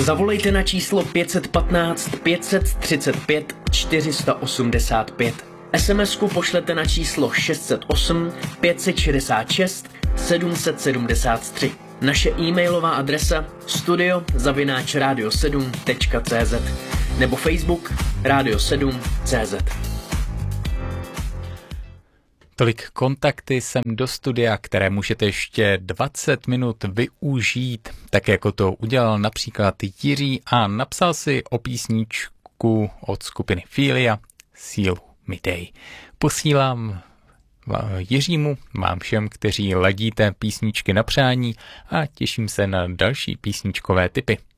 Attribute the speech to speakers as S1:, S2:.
S1: Zavolejte na číslo 515 535 485. SMS-ku pošlete na číslo 608 566 773. Naše e-mailová adresa studio@radio7.cz nebo Facebook Radio7.cz.
S2: Tolik kontakty sem do studia, které můžete ještě 20 minut využít, tak jako to udělal například Jiří a napsal si o písničku od skupiny Filia Sílu mi dej. Posílám Jiřímu, vám všem, kteří ladíte písničky na přání a těším se na další písničkové tipy.